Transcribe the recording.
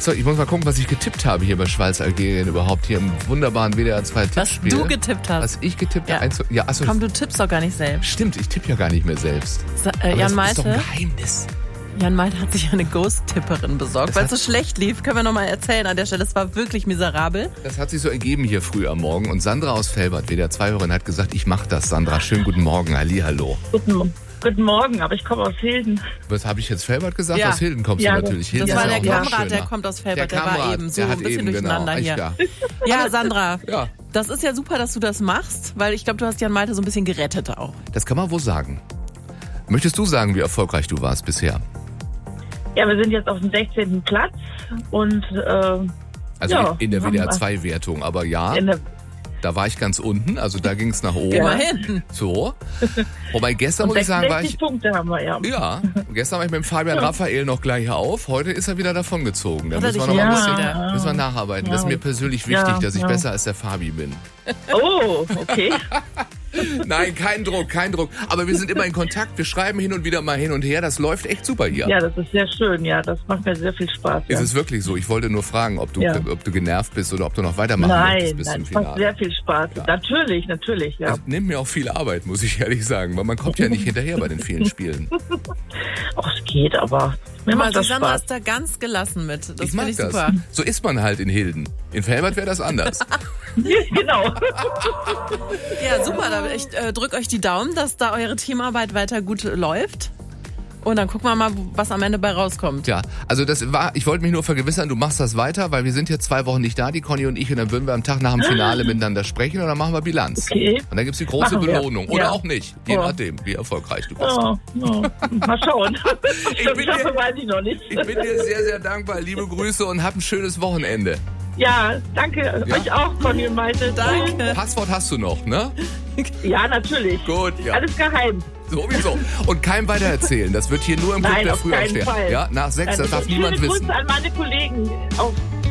So, ich muss mal gucken, was ich getippt habe hier bei Schweiz Algerien überhaupt hier im wunderbaren WDR 2 Tippspiel. Was du getippt hast. Was ich getippt habe. Ja. Komm, du tippst doch gar nicht selbst. Stimmt, ich tippe ja gar nicht mehr selbst. Jan Malte. Das ist doch ein Geheimnis. Jan Malte hat sich eine Ghost-Tipperin besorgt, weil es so schlecht lief. Können wir nochmal erzählen an der Stelle. Es war wirklich miserabel. Das hat sich so ergeben hier früh am Morgen. Und Sandra aus Velbert, WDR 2-Hörerin, hat gesagt, ich mach das, Sandra. Schönen guten Morgen. Hallihallo. Guten Morgen, aber ich komme aus Hilden. Was habe ich jetzt Velbert gesagt? Ja. Aus Hilden kommst du natürlich. Hilden Das war der Kamrat, Kamrat, der kommt aus Velbert. Der war eben so der ein bisschen durcheinander hier. Ja. Ja, Sandra. Ja. Das ist ja super, dass du das machst, weil ich glaube, du hast Jan Malte so ein bisschen gerettet auch. Das kann man wohl sagen. Möchtest du sagen, wie erfolgreich du warst bisher? Ja, wir sind jetzt auf dem 16. Platz und Also in der WDR 2-Wertung, aber ja, da war ich ganz unten, also da ging es nach oben. Immerhin. So. Wobei gestern, muss ich sagen, war ich... Punkte haben wir, ja. Ja, gestern war ich mit dem Fabian Raphael noch gleich auf. Heute ist er wieder davongezogen. Da müssen wir noch müssen wir nacharbeiten. Das ist mir persönlich wichtig, dass ich besser als der Fabi bin. Oh, okay. Nein, kein Druck. Aber wir sind immer in Kontakt. Wir schreiben hin und wieder mal hin und her. Das läuft echt super hier. Ja, das ist sehr schön. Ja, das macht mir sehr viel Spaß. Ist es wirklich so? Ich wollte nur fragen, ob du genervt bist oder ob du noch weitermachen möchtest bis zum Finale. Nein, es macht sehr viel Spaß. Ja. Natürlich, ja. Das nimmt mir auch viel Arbeit, muss ich ehrlich sagen, weil man kommt ja nicht hinterher bei den vielen Spielen. Ach, es geht, aber mir macht das Sandra Spaß. ist da ganz gelassen mit. Das mag finde ich das. super. So ist man halt in Hilden. In Velbert wäre das anders. Genau. Ja, super. Ich drücke euch die Daumen, dass da eure Teamarbeit weiter gut läuft. Und dann gucken wir mal, was am Ende bei rauskommt. Ja, also ich wollte mich nur vergewissern, du machst das weiter, weil wir sind jetzt 2 Wochen nicht da, die Conny und ich, und dann würden wir am Tag nach dem Finale miteinander sprechen und dann machen wir Bilanz. Okay. Und dann gibt's die große Belohnung. Oder auch nicht, je nachdem, wie erfolgreich du bist. Mal schauen. Ich weiß ich noch nicht. Ich bin dir sehr, sehr dankbar. Liebe Grüße und hab ein schönes Wochenende. Ja, danke. Euch auch, Conny und Malte. Danke. Passwort hast du noch, ne? Ja, natürlich. Gut, ja. Alles geheim. Sowieso. Und keinem weitererzählen. Das wird hier nur im Club der Frühaufsteher. Fall. Ja, nach 6, das darf niemand wissen. Grüße an meine Kollegen auf